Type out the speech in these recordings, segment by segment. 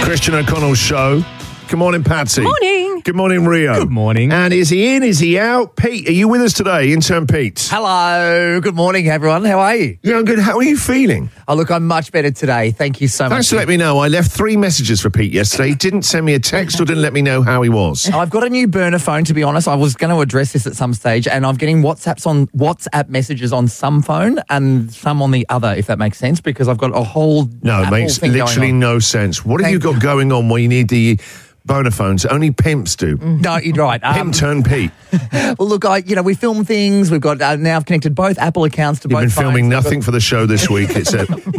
Christian O'Connell Show. Good morning, Patsy. Morning. Good morning, Rio. Good morning. And is he in? Is he out? Pete, are you with us today? Intern Pete. Hello. Good morning, everyone. How are you? Yeah, I'm good. How are you feeling? Oh, look, I'm much better today. Thank you so much. Thanks for letting me know. I left 3 messages for Pete yesterday. He didn't send me a text or didn't let me know how he was. I've got a new burner phone, to be honest. I was going to address this at some stage, and I'm getting WhatsApp messages on some phone and some on the other, if that makes sense, because I've got a whole No, it Apple makes thing literally going on. no sense. What have Thank you got you. going on where you need the boner phones? Only pimps do. No, you're right. Pimp turn Pete. Well, look, we film things. We've got now I've connected both Apple accounts to You've both been phones. filming nothing for the show this week. It's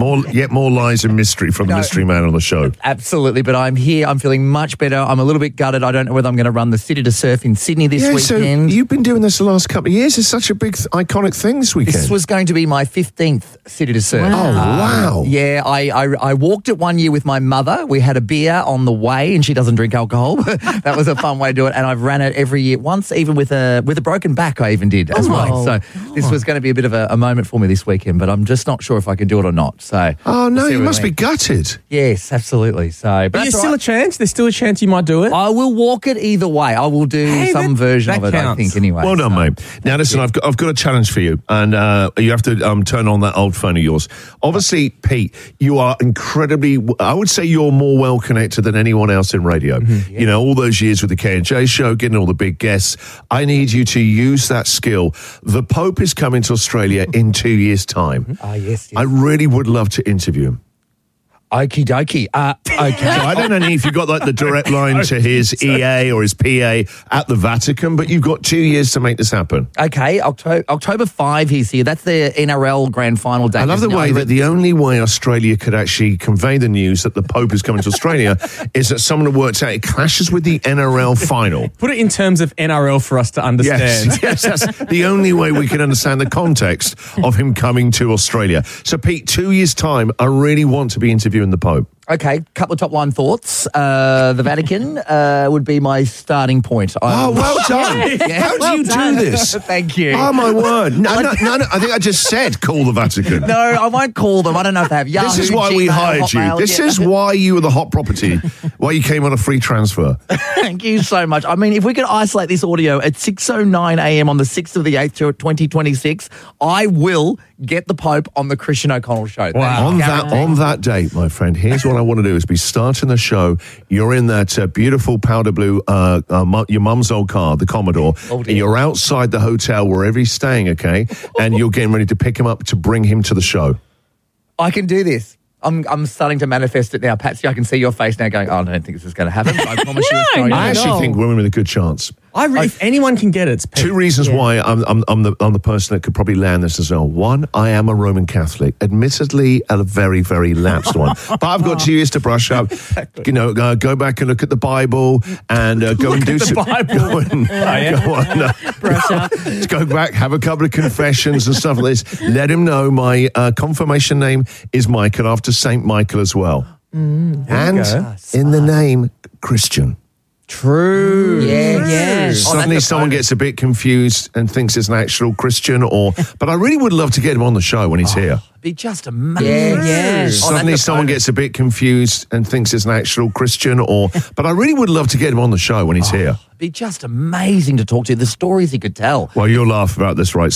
more lies and mystery from the mystery man on the show. Absolutely, but I'm here. I'm feeling much better. I'm a little bit gutted. I don't know whether I'm going to run the City to Surf in Sydney this weekend. So you've been doing this the last couple of years. It's such a big, iconic thing this weekend. This was going to be my 15th City to Surf. Oh, wow. Yeah, I walked it one year with my mother. We had a beer on the way, and she doesn't drink alcohol. That was a fun way to do it, and I've ran it every year. Once, even with a broken back, I even did as well. So this was going to be a bit of a moment for me this weekend, but I'm just not sure if I can do it or not. So Oh, no, we'll see you where must we be gutted. Yes, absolutely. So, But that's there's all still a right. chance. There's still a chance you might do it. I will walk it either way. I will do some version that of it, I counts. think, anyway. Well done, So- mate. Now, listen, I've got a challenge for you, and you have to turn on that old phone of yours. Obviously, Pete, you are incredibly, I would say you're more well connected than anyone else in radio. You know, all those years with the K&J show, getting all the big guests. I need you to use that skill. The Pope is coming to Australia in 2 years' time. Yes. I really would love to interview him. Okie dokie. Okay. So I don't know if you've got like the direct line to his EA or his PA at the Vatican, but you've got 2 years to make this happen. Okay, October 5 he's here. That's the NRL grand final day. I love the isn't it? way that the only way Australia could actually convey the news that the Pope is coming to Australia is that someone works out it clashes with the NRL final. Put it in terms of NRL for us to understand. Yes, that's the only way we can understand the context of him coming to Australia. So, Pete, 2 years' time, I really want to be interviewing the Pope. Okay, couple of top line thoughts. The Vatican would be my starting point. Oh, well done. How do you do this? Thank you. Oh, my word. No, I think I just said call the Vatican. No, I won't call them. I don't know if they have Yahoo, This is why we Gmail, hired you. Hotmail. This Yeah. is why you were the hot property, why you came on a free transfer. Thank you so much. I mean, if we could isolate this audio at 6:09 a.m. on the 6th of the 8th, 2026, I will get the Pope on the Christian O'Connell Show. Wow. On that date, my friend, here's what I want to do is be starting the show. You're in that beautiful powder blue, your mum's old car, the Commodore. Oh, dear. And you're outside the hotel wherever he's staying, okay? And you're getting ready to pick him up to bring him to the show. I can do this. I'm starting to manifest it now. Patsy, I can see your face now going, oh, I don't think this is going to happen. But I promise you it's going to I happen. actually think we're in with a good chance. If anyone can get it, it's Pete. 2 reasons why I'm the person that could probably land this as well. One, I am a Roman Catholic, admittedly a very, very lapsed one, but I've got 2 years to brush up. You know, go back and look at the Bible and go and do some. Brush up. Go back, have a couple of confessions and stuff like this. Let him know my confirmation name is Michael after Saint Michael as well, and in the name Christian. True. Yes. Suddenly someone gets a bit confused and thinks it's an actual Christian but I really would love to get him on the show when he's here. Be just amazing. Yes. Suddenly someone gets a bit confused and thinks it's an actual Christian but I really would love to get him on the show when he's here. Be just amazing to talk to. The stories he could tell. Well, you'll laugh about this, right?